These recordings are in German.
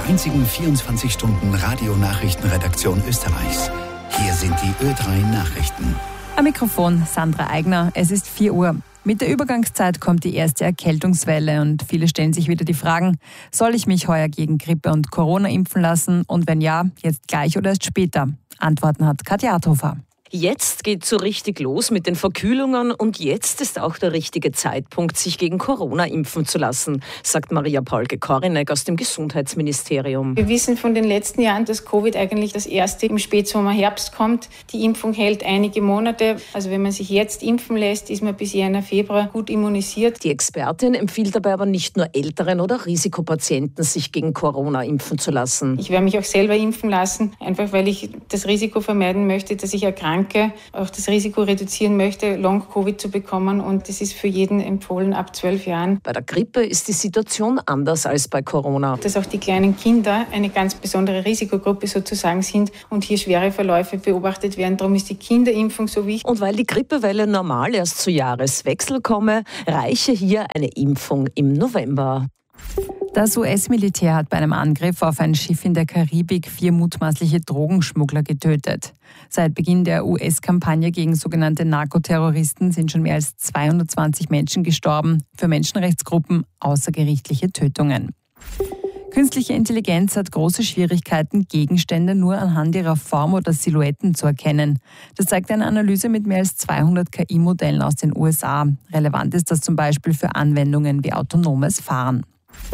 der einzigen 24-Stunden-Radio-Nachrichtenredaktion Österreichs. Hier sind die Ö3 Nachrichten. Am Mikrofon Sandra Eigner. Es ist 4 Uhr. Mit der Übergangszeit kommt die erste Erkältungswelle und viele stellen sich wieder die Fragen, soll ich mich heuer gegen Grippe und Corona impfen lassen und wenn ja, jetzt gleich oder erst später? Antworten hat Katja Adhofer. Jetzt geht's so richtig los mit den Verkühlungen und jetzt ist auch der richtige Zeitpunkt, sich gegen Corona impfen zu lassen, sagt Maria Paulke-Korinek aus dem Gesundheitsministerium. Wir wissen von den letzten Jahren, dass Covid eigentlich das erste im Spätsommer, Herbst kommt. Die Impfung hält einige Monate. Also wenn man sich jetzt impfen lässt, ist man bis Jänner, Februar gut immunisiert. Die Expertin empfiehlt dabei aber nicht nur älteren oder Risikopatienten, sich gegen Corona impfen zu lassen. Ich werde mich auch selber impfen lassen, einfach weil ich das Risiko vermeiden möchte, dass ich erkranke. Auch das Risiko reduzieren möchte, Long-Covid zu bekommen und das ist für jeden empfohlen ab 12 Jahren. Bei der Grippe ist die Situation anders als bei Corona. Dass auch die kleinen Kinder eine ganz besondere Risikogruppe sozusagen sind und hier schwere Verläufe beobachtet werden. Darum ist die Kinderimpfung so wichtig. Und weil die Grippewelle normal erst zu Jahreswechsel komme, reiche hier eine Impfung im November. Das US-Militär hat bei einem Angriff auf ein Schiff in der Karibik 4 mutmaßliche Drogenschmuggler getötet. Seit Beginn der US-Kampagne gegen sogenannte Narkoterroristen sind schon mehr als 220 Menschen gestorben. Für Menschenrechtsgruppen außergerichtliche Tötungen. Künstliche Intelligenz hat große Schwierigkeiten, Gegenstände nur anhand ihrer Form oder Silhouetten zu erkennen. Das zeigt eine Analyse mit mehr als 200 KI-Modellen aus den USA. Relevant ist das zum Beispiel für Anwendungen wie autonomes Fahren.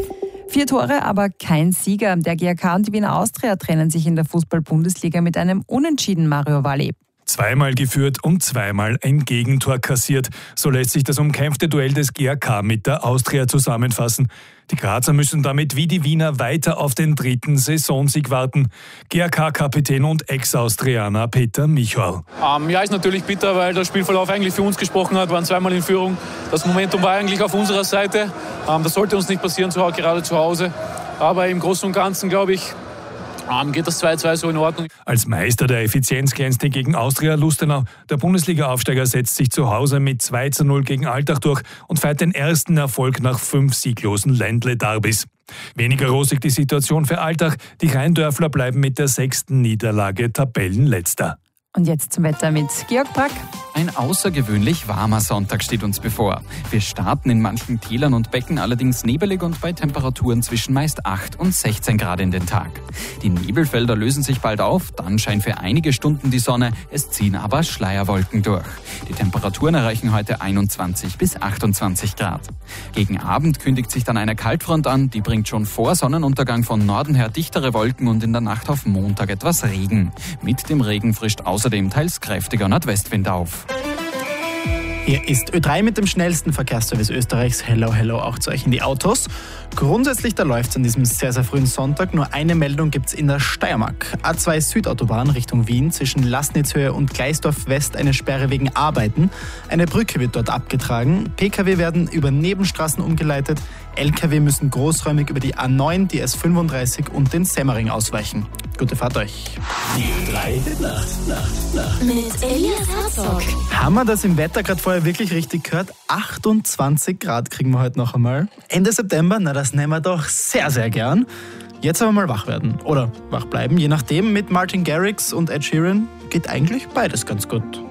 4 Tore, aber kein Sieger. Der GAK und die Wiener Austria trennen sich in der Fußball-Bundesliga mit einem Unentschieden, Mario Valli. Zweimal geführt und zweimal ein Gegentor kassiert. So lässt sich das umkämpfte Duell des GAK mit der Austria zusammenfassen. Die Grazer müssen damit wie die Wiener weiter auf den 3. Saisonsieg warten. GAK-Kapitän und Ex-Austrianer Peter Michal. Ja, ist natürlich bitter, weil der Spielverlauf eigentlich für uns gesprochen hat. Wir waren zweimal in Führung. Das Momentum war eigentlich auf unserer Seite. Das sollte uns nicht passieren, gerade zu Hause. Aber im Großen und Ganzen, glaube ich, geht das 2-2 so in Ordnung. Als Meister der Effizienz glänzte gegen Austria Lustenau. Der Bundesliga-Aufsteiger setzt sich zu Hause mit 2-0 gegen Altach durch und feiert den ersten Erfolg nach 5 sieglosen Ländle-Derbys. Weniger rosig die Situation für Altach. Die Rheindörfler bleiben mit der 6. Niederlage Tabellenletzter. Und jetzt zum Wetter mit Georg Brack. Ein außergewöhnlich warmer Sonntag steht uns bevor. Wir starten in manchen Tälern und Becken allerdings nebelig und bei Temperaturen zwischen meist 8 und 16 Grad in den Tag. Die Nebelfelder lösen sich bald auf, dann scheint für einige Stunden die Sonne, es ziehen aber Schleierwolken durch. Die Temperaturen erreichen heute 21 bis 28 Grad. Gegen Abend kündigt sich dann eine Kaltfront an, die bringt schon vor Sonnenuntergang von Norden her dichtere Wolken und in der Nacht auf Montag etwas Regen. Mit dem Regen frischt außerdem teils kräftiger Nordwestwind auf. Hier ist Ö3 mit dem schnellsten Verkehrsservice Österreichs. Hello, hello auch zu euch in die Autos. Grundsätzlich, da läuft es an diesem sehr, sehr frühen Sonntag. Nur eine Meldung gibt es in der Steiermark. A2 Südautobahn Richtung Wien zwischen Laßnitzhöhe und Gleisdorf West eine Sperre wegen Arbeiten. Eine Brücke wird dort abgetragen. Pkw werden über Nebenstraßen umgeleitet. Lkw müssen großräumig über die A9, die S35 und den Semmering ausweichen. Gute Fahrt euch. Die Ö3 Nacht. Mit Elias Herzog. Haben wir das im Wetter gerade vorher wirklich richtig gehört? 28 Grad kriegen wir heute noch einmal. Ende September, na das nehmen wir doch sehr, sehr gern. Jetzt aber mal wach werden oder wach bleiben, je nachdem. Mit Martin Garrix und Ed Sheeran geht eigentlich beides ganz gut.